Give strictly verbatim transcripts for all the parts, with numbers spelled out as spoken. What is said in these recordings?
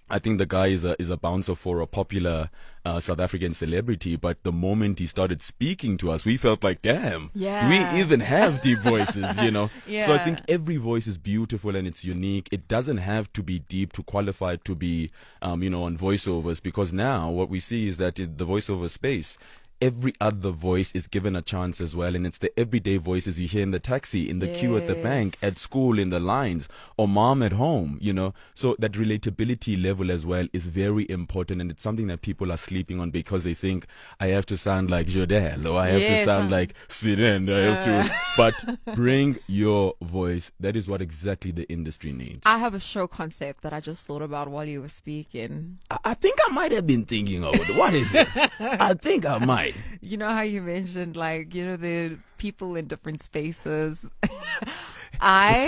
I think the guy is a is a bouncer for a popular uh, South African celebrity, but the moment he started speaking to us, we felt like, damn, yeah. do we even have deep voices, you know? Yeah. So I think every voice is beautiful and it's unique. It doesn't have to be deep to qualify to be, um, you know, on voiceovers, because now what we see is that in the voiceover space, every other voice is given a chance as well, and it's the everyday voices you hear in the taxi, in the yes. queue at the bank, at school, in the lines, or mom at home, you know. So that relatability level as well is very important, and it's something that people are sleeping on because they think I have to sound like Jodel or I have yes, to sound uh, like Siren. I have to, but bring your voice. That is what exactly the industry needs. I have a show concept that I just thought about while you were speaking. I, I think I might have been thinking of it. What is it? I think I might. You know how you mentioned, like, you know, the people in different spaces. I,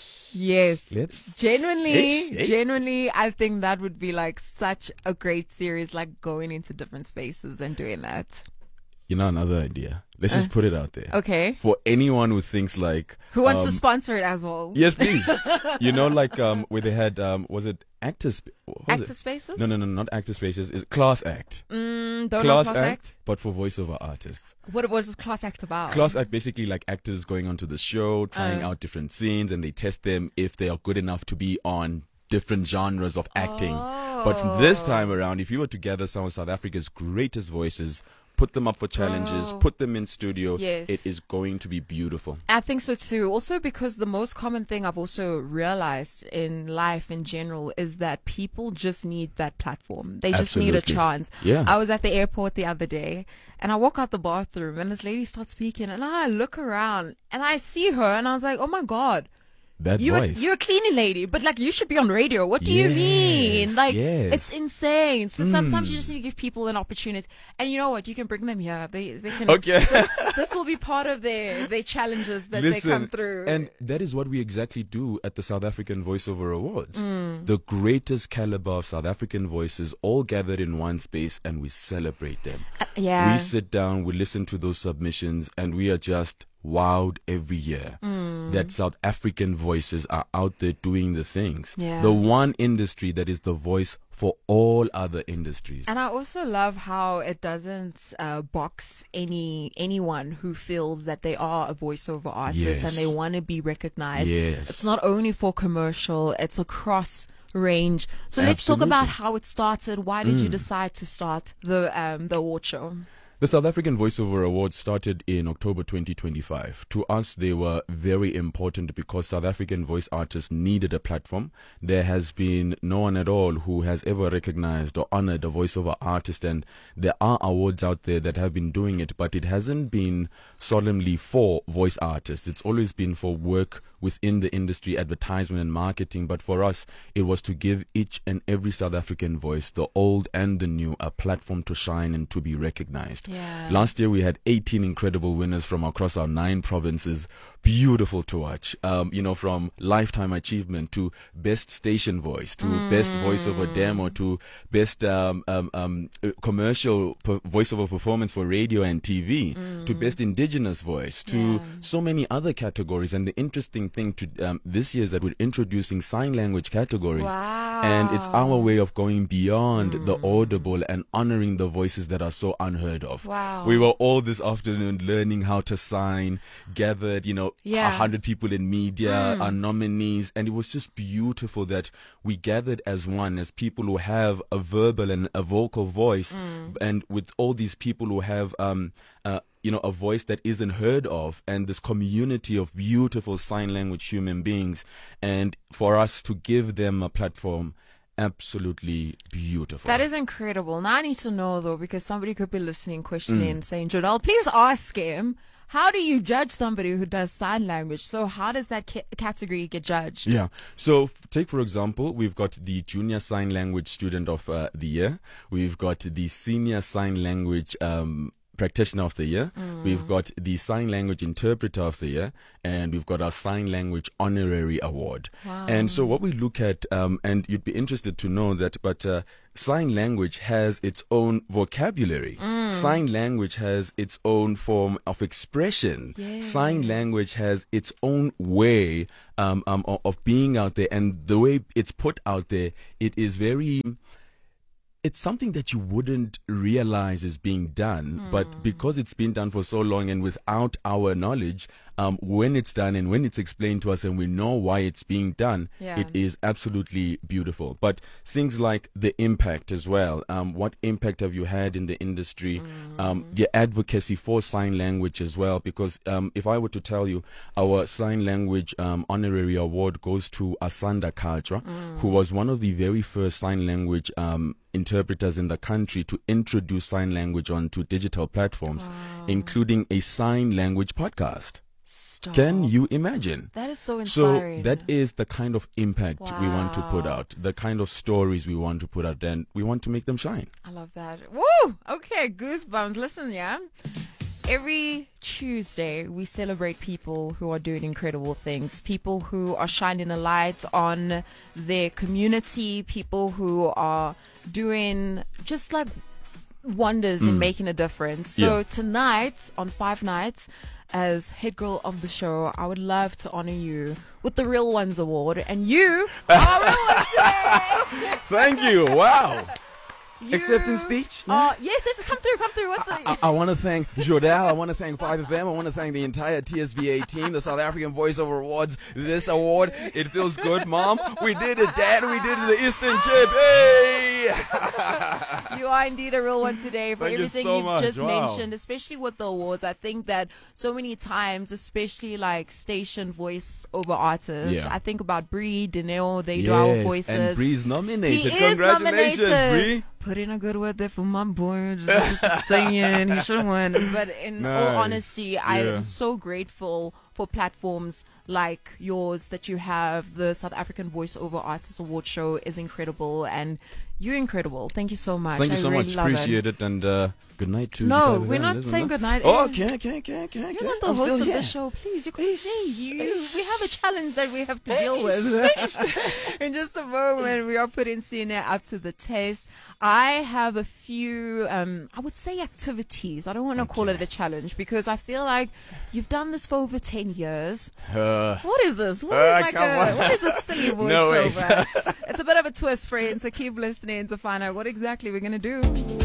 yes, Let's, genuinely, hey, hey. genuinely, I think that would be like such a great series, like going into different spaces and doing that. You know, another idea. Let's just put it out there. Okay. For anyone who thinks like, Who wants um, to sponsor it as well? yes, please. You know, like um, where they had um, was it actors? what was Actor it? spaces? No, no, no, not actor spaces. It's class act. Mm, don't class, know class act, act. but for voiceover artists. What was class act about? Class act basically like actors going onto the show, trying Oh. out different scenes, and they test them if they are good enough to be on different genres of acting. Oh. But this time around, if you were to gather some of South Africa's greatest voices, put them up for challenges, Oh. put them in studio, Yes. it is going to be beautiful. I think so too. Also because the most common thing I've also realized in life in general is that people just need that platform. They just need a Absolutely. chance. Yeah. I was at the airport the other day and I walk out the bathroom and this lady starts speaking and I look around and I see her and I was like, oh my God. That You're, voice. you're a cleaning lady, but like you should be on radio. What do you Yes, mean? Like yes. it's insane. So sometimes you Mm. just need to give people an opportunity. And you know what? You can bring them here. They they can. Okay. This, this will be part of their their challenges that Listen, they come through. and that is what we exactly do at the South African Voiceover Awards. Mm. The greatest caliber of South African voices all gathered in one space, and we celebrate them. Uh, yeah. We sit down, we listen to those submissions, and we are just wowed every year Mm. that South African voices are out there doing the things. Yeah. The one industry that is the voice for all other industries. And I also love how it doesn't uh, box any anyone who feels that they are a voiceover artist Yes. and they want to be recognized. Yes. It's not only for commercial, it's across range. So let's talk about Absolutely. how it started. Why did you Mm. decide to start the um, the award show? The South African Voiceover Awards started in October twenty twenty-five. To us, they were very important because South African voice artists needed a platform. There has been no one at all who has ever recognized or honored a voiceover artist, and there are awards out there that have been doing it, but it hasn't been solemnly for voice artists. It's always been for work within the industry, advertisement and marketing. But for us, it was to give each and every South African voice, the old and the new, a platform to shine and to be recognized. Yeah. Last year, we had eighteen incredible winners from across our nine provinces. Beautiful to watch. Um, you know, from lifetime achievement to best station voice to Mm. best voiceover demo to best um, um, um, uh, commercial per- voiceover performance for radio and T V to best indigenous voice to Yeah. so many other categories. And the interesting thing to um, this year is that we're introducing sign language categories. Wow. And it's our way of going beyond the audible and honoring the voices that are so unheard of. Wow. We were all this afternoon learning how to sign, gathered, you know, a Yeah. hundred people in media, our nominees, and it was just beautiful that we gathered as one, as people who have a verbal and a vocal voice, and with all these people who have, um, uh, you know, a voice that isn't heard of, and this community of beautiful sign language human beings, and for us to give them a platform. Absolutely beautiful. That is incredible. Now I need to know though, because somebody could be listening, questioning, saying, Jodel, please ask him, how do you judge somebody who does sign language? So how does that ca- category get judged? Yeah. So f- take, for example, we've got the Junior Sign Language Student of uh, the Year. We've got the Senior Sign Language um, Practitioner of the Year, Mm. we've got the Sign Language Interpreter of the Year, and we've got our Sign Language Honorary Award. Wow. And so what we look at, um, and you'd be interested to know that, but uh, sign language has its own vocabulary. Mm. Sign language has its own form of expression. Yeah. Sign language has its own way um, um, of, of being out there, and the way it's put out there, it is very... It's something that you wouldn't realize is being done, but because it's been done for so long and without our knowledge, um, when it's done and when it's explained to us and we know why it's being done, Yeah. it is absolutely beautiful. But things like the impact as well. Um, what impact have you had in the industry? Um, the advocacy for sign language as well. Because um, if I were to tell you, our sign language um, honorary award goes to Asanda Katra, who was one of the very first sign language um, interpreters in the country to introduce sign language onto digital platforms, Wow. including a sign language podcast. Stop. Can you imagine? That is so So inspiring. that is the kind of impact we want to put Wow. out, the kind of stories we want to put out, and we want to make them shine. I love that. Woo! Okay, goosebumps. Listen, yeah. Every Tuesday, we celebrate people who are doing incredible things, people who are shining a light on their community, people who are doing just like wonders and making a difference. So Yeah. tonight, on Five Nights, as head girl of the show, I would love to honor you with the Real Ones Award. And you are Real Ones today! Thank you. Wow. You- Acceptance speech? Uh, yes, yes, come through, come through. What's the... I, I want to thank Jordal. I want to thank five F M. I want to thank the entire T S V A team, the South African Voiceover Awards. This award, it feels good, Mom. We did it, Dad. We did it, the Eastern Cape. Hey! You are indeed a real one today for Thank you everything so you've much. just Wow. mentioned, especially with the awards. I think that so many times, especially like station voice over artists, Yeah. I think about Bree, Dineo, they do our Yes, voices. and Bree's nominated. He is Congratulations, nominated. Bree. Put in a good word there for my boy. Just, just saying, he should have won. But in all Nice. honesty, I Yeah. am so grateful for platforms like yours that you have. The South African Voiceover Artists Award Show is incredible, and you're incredible. Thank you so much. Thank you I so really much. love Appreciate it. And uh, good night to No, you. we're not saying good night. Oh, okay, okay, okay, okay. You're not the I'm host still of here. the show. Please, you can hey, you. We have a challenge that we have to deal with. In just a moment, we are putting Sina up to the test. I have a few, um, I would say activities. I don't want to call it a challenge because I feel like you've done this for over ten years. Uh, What is this? What Uh, is like come a on. what is a silly No ways. voiceover? It's a bit of a twist, friends. So keep listening to find out what exactly we're gonna do.